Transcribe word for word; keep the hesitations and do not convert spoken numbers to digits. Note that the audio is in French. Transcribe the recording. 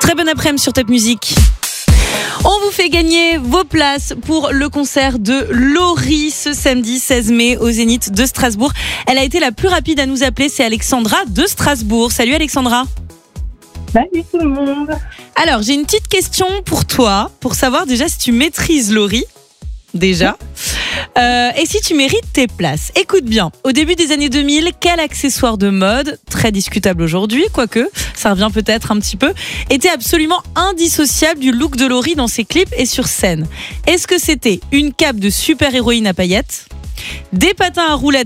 Très bon après-midi sur Top Music. On vous fait gagner vos places pour le concert de Laurie ce samedi seize mai au Zénith de Strasbourg. Elle a été la plus rapide à nous appeler, c'est Alexandra de Strasbourg. Salut Alexandra. Salut tout le monde. Alors, j'ai une petite question pour toi, pour savoir déjà si tu maîtrises Laurie, déjà, euh, et si tu mérites tes places. Écoute bien, au début des années deux mille, quel accessoire de mode, très discutable aujourd'hui, quoique, ça revient peut-être un petit peu, était absolument indissociable du look de Laurie dans ses clips et sur scène? Est-ce que c'était une cape de super-héroïne à paillettes, des patins à roulettes